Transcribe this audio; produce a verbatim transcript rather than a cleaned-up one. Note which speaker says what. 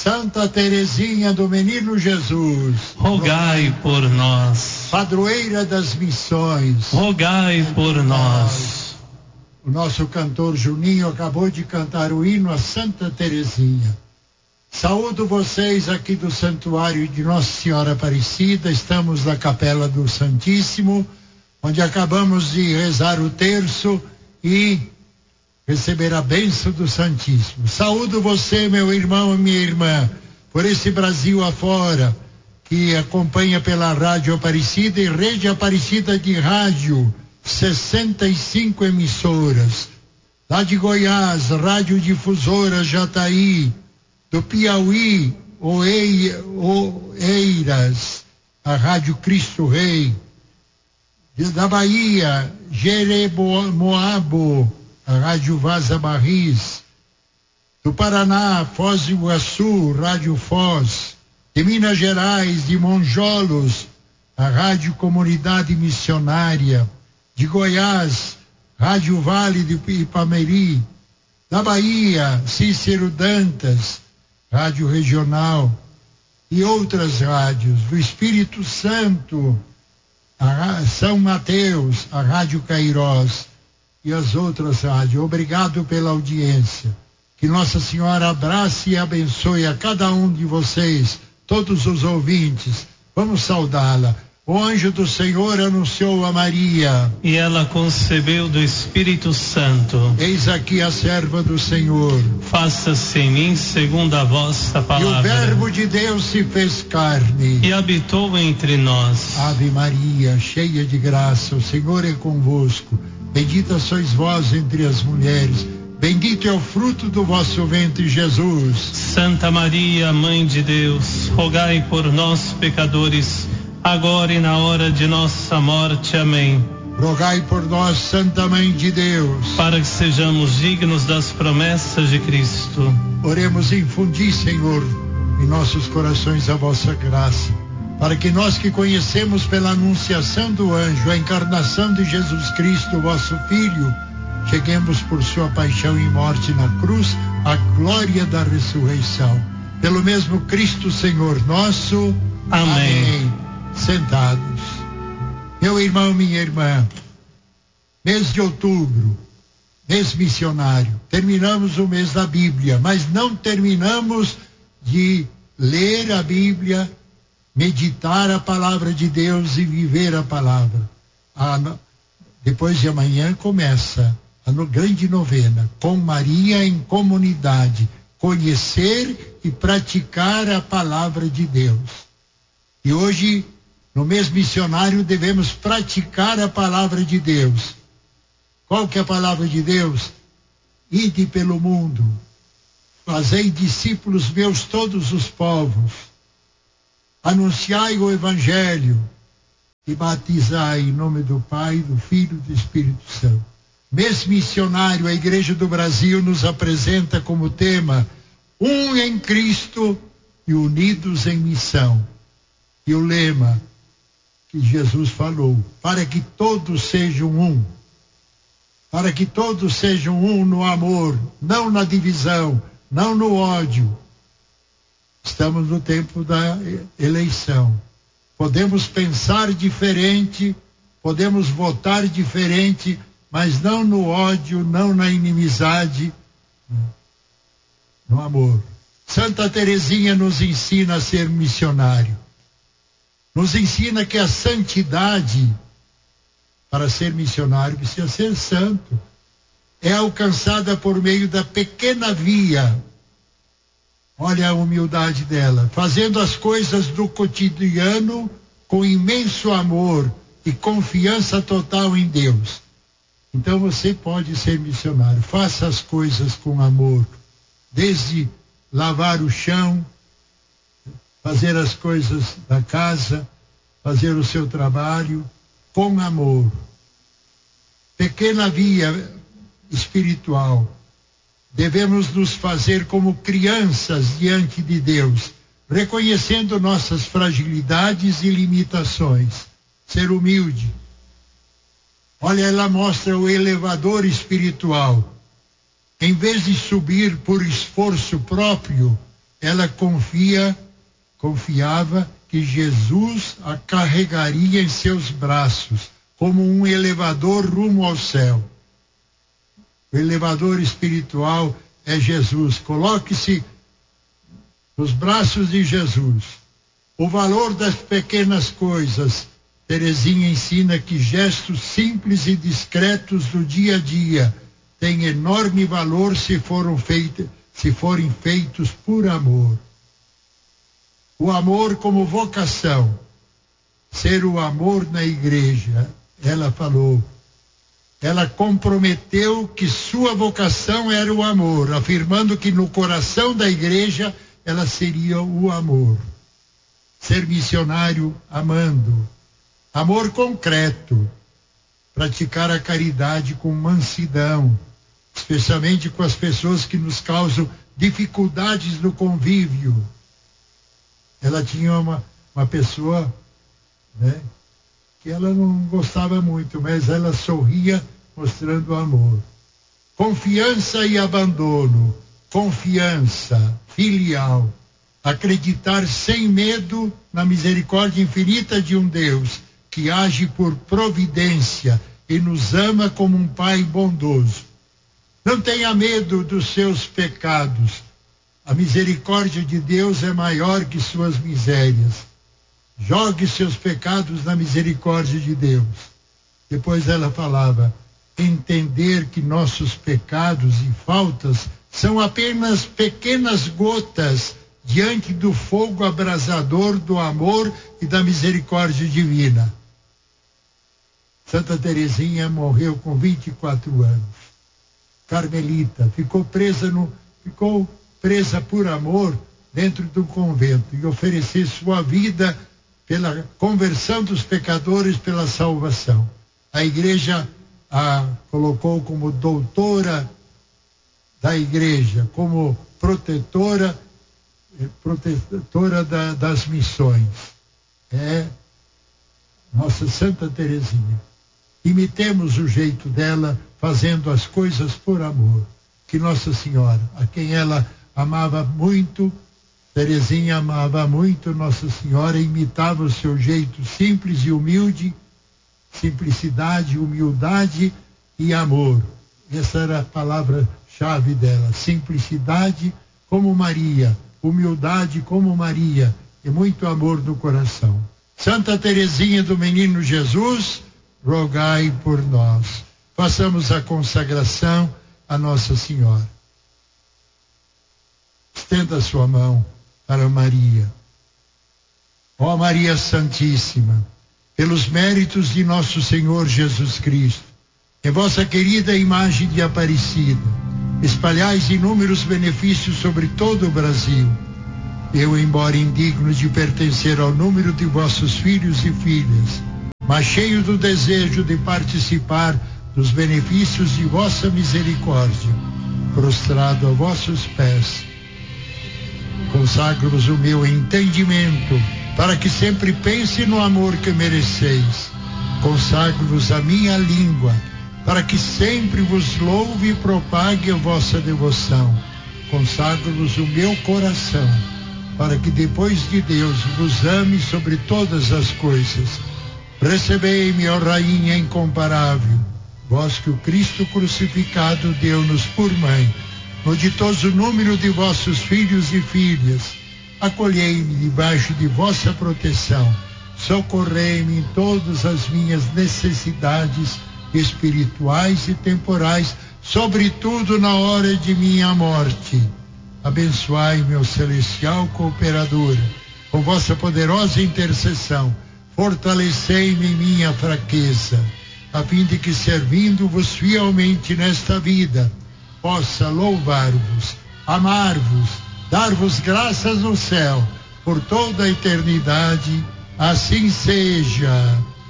Speaker 1: Santa Teresinha do Menino Jesus,
Speaker 2: rogai por nós.
Speaker 1: Padroeira das missões,
Speaker 2: rogai por nós.
Speaker 1: O nosso cantor Juninho acabou de cantar o hino a Santa Teresinha. Saúdo vocês aqui do Santuário de Nossa Senhora Aparecida. Estamos na Capela do Santíssimo, onde acabamos de rezar o terço e receber a bênção do Santíssimo. Saúdo você, meu irmão e minha irmã, por esse Brasil afora, que acompanha pela Rádio Aparecida e Rede Aparecida de Rádio, sessenta e cinco emissoras. Lá de Goiás, Rádio Difusora Jataí, do Piauí, Oei, Oeiras, a Rádio Cristo Rei, da Bahia, Jeremoabo, a Rádio Vaza Barris, do Paraná, Foz do Iguaçu, Rádio Foz, de Minas Gerais, de Monjolos, a Rádio Comunidade Missionária, de Goiás, Rádio Vale de Ipameri, da Bahia, Cícero Dantas, Rádio Regional, e outras rádios, do Espírito Santo, a São Mateus, a Rádio Cairós, e as outras rádios. Obrigado pela audiência. Que Nossa Senhora abrace e abençoe a cada um de vocês, todos os ouvintes. Vamos saudá-la. O anjo do Senhor anunciou a Maria,
Speaker 2: e ela concebeu do Espírito Santo.
Speaker 1: Eis aqui a serva do Senhor.
Speaker 2: Faça-se em mim segundo a vossa palavra.
Speaker 1: E o Verbo de Deus se fez carne
Speaker 2: e habitou entre nós.
Speaker 1: Ave Maria, cheia de graça, o Senhor é convosco. Bendita sois vós entre as mulheres, bendito é o fruto do vosso ventre, Jesus.
Speaker 2: Santa Maria, Mãe de Deus, rogai por nós, pecadores, agora e na hora de nossa morte. Amém.
Speaker 1: Rogai por nós, Santa Mãe de Deus,
Speaker 2: para que sejamos dignos das promessas de Cristo.
Speaker 1: Oremos, infundi, Senhor, em nossos corações a vossa graça, para que nós que conhecemos pela anunciação do anjo a encarnação de Jesus Cristo, vosso Filho, cheguemos por sua paixão e morte na cruz à glória da ressurreição. Pelo mesmo Cristo Senhor nosso.
Speaker 2: Amém.
Speaker 1: Amém. Sentados. Meu irmão, minha irmã, mês de outubro, mês missionário, terminamos o mês da Bíblia, mas não terminamos de ler a Bíblia, meditar a palavra de Deus e viver a palavra. Ah, depois de amanhã começa a no, grande novena, com Maria em comunidade, conhecer e praticar a palavra de Deus. E hoje, no mês missionário, devemos praticar a palavra de Deus. Qual que é a palavra de Deus? Ide pelo mundo, fazei discípulos meus todos os povos, anunciai o Evangelho e batizai em nome do Pai, do Filho e do Espírito Santo. Mês missionário, a Igreja do Brasil nos apresenta como tema um em Cristo e unidos em missão. E o lema que Jesus falou, para que todos sejam um, para que todos sejam um no amor, não na divisão, não no ódio. Estamos no tempo da eleição. Podemos pensar diferente, podemos votar diferente, mas não no ódio, não na inimizade, no amor. Santa Teresinha nos ensina a ser missionário. Nos ensina que a santidade, para ser missionário, precisa ser santo. É alcançada por meio da pequena via. Olha a humildade dela, fazendo as coisas do cotidiano com imenso amor e confiança total em Deus. Então você pode ser missionário. Faça as coisas com amor, desde lavar o chão, fazer as coisas da casa, fazer o seu trabalho com amor. Pequena via espiritual. Devemos nos fazer como crianças diante de Deus, reconhecendo nossas fragilidades e limitações. Ser humilde. Olha, ela mostra o elevador espiritual. Em vez de subir por esforço próprio, ela confia, confiava que Jesus a carregaria em seus braços, como um elevador rumo ao céu. O elevador espiritual é Jesus. Coloque-se nos braços de Jesus. O valor das pequenas coisas. Terezinha ensina que gestos simples e discretos do dia a dia têm enorme valor se foram feitos, se forem feitos por amor. O amor como vocação. Ser o amor na igreja. Ela falou. Ela comprometeu que sua vocação era o amor, afirmando que no coração da igreja ela seria o amor. Ser missionário amando. Amor concreto. Praticar a caridade com mansidão, especialmente com as pessoas que nos causam dificuldades no convívio. Ela tinha uma, uma pessoa, né, que ela não gostava muito, mas ela sorria mostrando amor. Confiança e abandono. Confiança filial. Acreditar sem medo na misericórdia infinita de um Deus que age por providência e nos ama como um Pai bondoso. Não tenha medo dos seus pecados. A misericórdia de Deus é maior que suas misérias. Jogue seus pecados na misericórdia de Deus. Depois ela falava, entender que nossos pecados e faltas são apenas pequenas gotas diante do fogo abrasador do amor e da misericórdia divina. Santa Teresinha morreu com vinte e quatro anos. Carmelita, ficou presa no, ficou presa por amor dentro do convento e ofereceu sua vida pela conversão dos pecadores, pela salvação. A igreja a colocou como doutora da igreja, como protetora, protetora da, das missões. É nossa Santa Teresinha. Imitemos o jeito dela, fazendo as coisas por amor. Que Nossa Senhora, a quem ela amava muito, Teresinha amava muito Nossa Senhora, imitava o seu jeito simples e humilde, simplicidade, humildade e amor. Essa era a palavra-chave dela, simplicidade como Maria, humildade como Maria e muito amor no coração. Santa Teresinha do Menino Jesus, rogai por nós. Façamos a consagração a Nossa Senhora. Estenda a sua mão para Maria. Ó Maria Santíssima, pelos méritos de nosso Senhor Jesus Cristo, em vossa querida imagem de Aparecida, espalhais inúmeros benefícios sobre todo o Brasil. Eu, embora indigno de pertencer ao número de vossos filhos e filhas, mas cheio do desejo de participar dos benefícios de vossa misericórdia, prostrado a vossos pés, consagro-vos o meu entendimento, para que sempre pense no amor que mereceis. Consagro-vos a minha língua, para que sempre vos louve e propague a vossa devoção. Consagro-vos o meu coração, para que depois de Deus vos ame sobre todas as coisas. Recebei-me, ó Rainha incomparável, vós que o Cristo crucificado deu-nos por mãe, no ditoso número de vossos filhos e filhas. Acolhei-me debaixo de vossa proteção, socorrei-me em todas as minhas necessidades espirituais e temporais, sobretudo na hora de minha morte. Abençoai-me, ó celestial cooperadora, com vossa poderosa intercessão, fortalecei-me em minha fraqueza, a fim de que, servindo-vos fielmente nesta vida, possa louvar-vos, amar-vos, dar-vos graças no céu, por toda a eternidade. Assim seja.